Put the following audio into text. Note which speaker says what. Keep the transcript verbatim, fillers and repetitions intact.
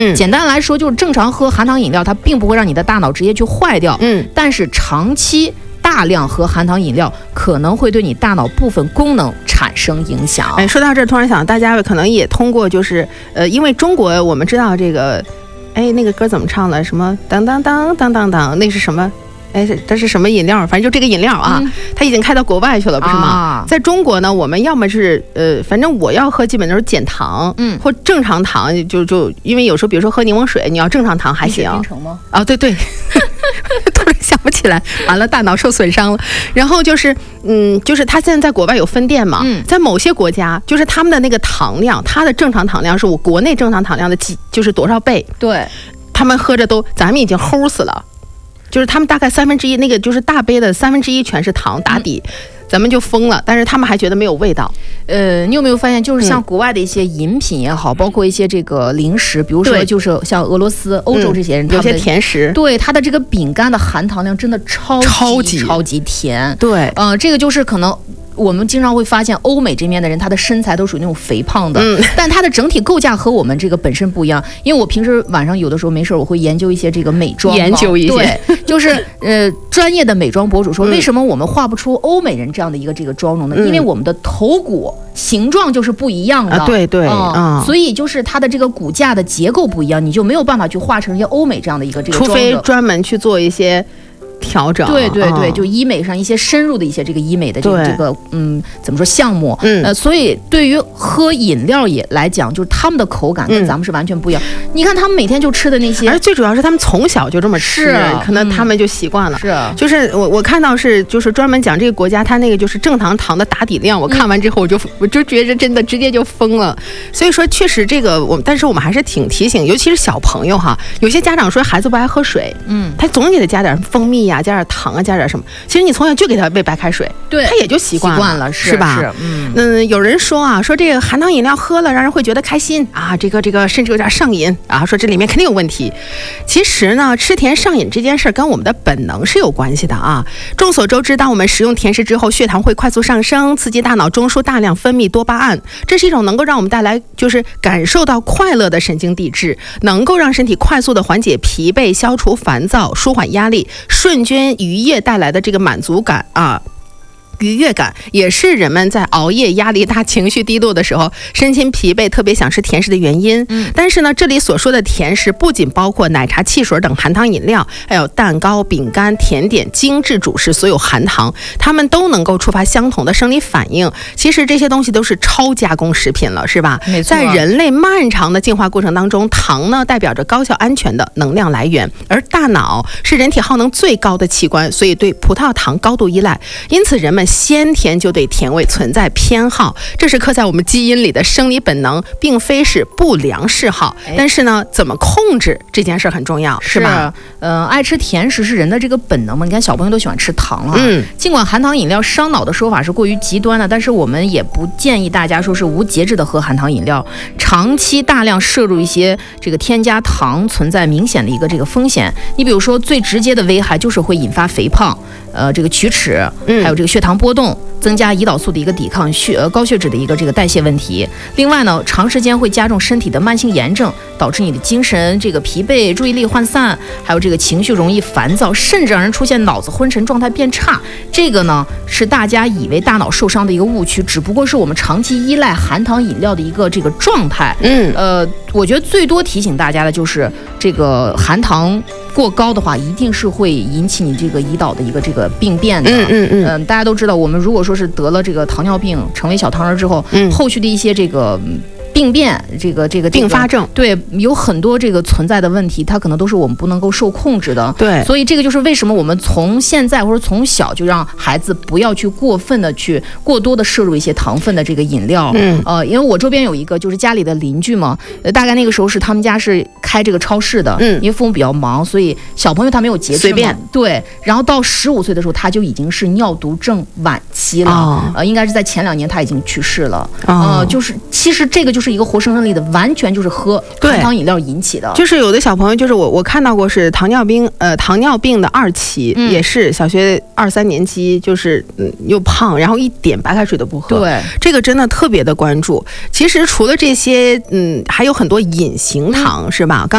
Speaker 1: 嗯，简单来说就是正常喝含糖饮料，它并不会让你的大脑直接去坏掉。嗯，但是长期大量喝含糖饮料可能会对你大脑部分功能产生影响。
Speaker 2: 哎，说到这儿，突然想，大家可能也通过就是呃，因为中国我们知道这个，哎，那个歌怎么唱的？什么当当当当当当，那是什么？哎，这是什么饮料？反正就这个饮料啊，嗯、它已经开到国外去了，不是吗？啊、在中国呢，我们要么是呃，反正我要喝基本都是减糖，嗯，或正常糖，就就因为有时候比如说喝柠檬水，你要正常糖还行。
Speaker 1: 冰城吗？
Speaker 2: 啊，对对，突然想不起来，完了，大脑受损伤了。然后就是，嗯，就是它现在在国外有分店嘛，嗯、在某些国家，就是他们的那个糖量，它的正常糖量是我国内正常糖量的几，就是多少倍？
Speaker 1: 对，
Speaker 2: 他们喝着都，咱们已经齁死了。就是他们大概三分之一，那个就是大杯的三分之一全是糖打底，嗯、咱们就疯了。但是他们还觉得没有味道。
Speaker 1: 呃，你有没有发现，就是像国外的一些饮品也好，嗯、包括一些这个零食，比如说就是像俄罗斯、欧洲这些人，
Speaker 2: 嗯、有些甜食，
Speaker 1: 对它的这个饼干的含糖量真的超级
Speaker 2: 超级
Speaker 1: 超级甜。
Speaker 2: 对，
Speaker 1: 呃，这个就是可能。我们经常会发现欧美这边的人，他的身材都属于那种肥胖的，嗯、但他的整体构架和我们这个本身不一样。因为我平时晚上有的时候没事，我会研究一些这个美妆，
Speaker 2: 研究一些，
Speaker 1: 对，就是呃专业的美妆博主说，为什么我们画不出欧美人这样的一个这个妆容呢？嗯、因为我们的头骨形状就是不一样的，
Speaker 2: 啊、对对啊、
Speaker 1: 嗯，所以就是它的这个骨架的结构不一样，你就没有办法去画成一些欧美这样的一个这个妆容，
Speaker 2: 除非专门去做一些。调整，
Speaker 1: 对对对，就医美上一些深入的一些这个医美的这个这个嗯怎么说项目，嗯呃，所以对于喝饮料也来讲，就是他们的口感跟咱们是完全不一样。嗯、你看他们每天就吃的那些，
Speaker 2: 而最主要是他们从小就这么吃，可能他们就习惯了。
Speaker 1: 是，
Speaker 2: 就是我我看到是就是专门讲这个国家，他那个就是正常糖的打底量，我看完之后我就、嗯、我就觉得真的直接就疯了。所以说确实这个我，但是我们还是挺提醒，尤其是小朋友哈，有些家长说孩子不爱喝水，嗯，他总给他加点蜂蜜呀、啊。加点糖啊，加点什么？其实你从小就给他喂白开水，
Speaker 1: 对，
Speaker 2: 他也就习惯了，
Speaker 1: 习惯了，
Speaker 2: 是吧？
Speaker 1: 是，嗯
Speaker 2: 嗯，有人说啊，说这个含糖饮料喝了让人会觉得开心啊，这个这个甚至有点上瘾啊，说这里面肯定有问题。其实呢，吃甜上瘾这件事跟我们的本能是有关系的啊。众所周知，当我们食用甜食之后，血糖会快速上升，刺激大脑中枢大量分泌多巴胺，这是一种能够让我们带来就是感受到快乐的神经递质，能够让身体快速的缓解疲惫、消除烦躁、舒缓压力，瞬间愉悦带来的这个满足感啊。愉悦感也是人们在熬夜、压力大、情绪低落的时候，身心疲惫，特别想吃甜食的原因。嗯，但是呢，这里所说的甜食不仅包括奶茶、汽水等含糖饮料，还有蛋糕、饼干、甜点、精致主食，所有含糖，它们都能够触发相同的生理反应。其实这些东西都是超加工食品了，是吧？
Speaker 1: 没错。
Speaker 2: 在人类漫长的进化过程当中，糖呢代表着高效、安全的能量来源，而大脑是人体耗能最高的器官，所以对葡萄糖高度依赖。因此，人们先天就对甜味存在偏好，这是刻在我们基因里的生理本能，并非是不良嗜好。但是呢，怎么控制这件事很重要，是吧？
Speaker 1: 呃，爱吃甜食是人的这个本能嘛？你看小朋友都喜欢吃糖啊。嗯。尽管含糖饮料伤脑的说法是过于极端的，但是我们也不建议大家说是无节制的喝含糖饮料。长期大量摄入一些这个添加糖，存在明显的一个这个风险。你比如说，最直接的危害就是会引发肥胖。呃，这个龋齿，还有这个血糖波动，增加胰岛素的一个抵抗，血呃高血脂的一个这个代谢问题。另外呢，长时间会加重身体的慢性炎症，导致你的精神这个疲惫、注意力涣散，还有这个情绪容易烦躁，甚至让人出现脑子昏沉、状态变差。这个呢，是大家以为大脑受伤的一个误区，只不过是我们长期依赖含糖饮料的一个这个状态。嗯，呃，我觉得最多提醒大家的就是这个含糖过高的话，一定是会引起你这个胰岛的一个这个病变的。嗯嗯嗯、呃。大家都知道，我们如果说是得了这个糖尿病，成为小糖人之后，嗯、后续的一些这个。病变，这个这个
Speaker 2: 并发症，
Speaker 1: 对，有很多这个存在的问题，它可能都是我们不能够受控制的。
Speaker 2: 对，
Speaker 1: 所以这个就是为什么我们从现在或者从小就让孩子不要去过分的去过多的摄入一些糖分的这个饮料。嗯，呃，因为我周边有一个就是家里的邻居嘛，呃，大概那个时候是他们家是开这个超市的，嗯，因为父母比较忙，所以小朋友他没有节制，
Speaker 2: 随便。
Speaker 1: 对，然后到十五岁的时候，他就已经是尿毒症晚期了，哦、呃，应该是在前两年他已经去世了。哦、呃，就是其实这个就是一个活生生的。完全就是喝含糖饮料引起的，
Speaker 2: 就是有的小朋友，就是我我看到过是糖尿病，呃，糖尿病的二期，嗯、也是小学二三年级，就是嗯又胖，然后一点白开水都不喝。对，这个真的特别的关注。其实除了这些，嗯，还有很多隐形糖，嗯、是吧？刚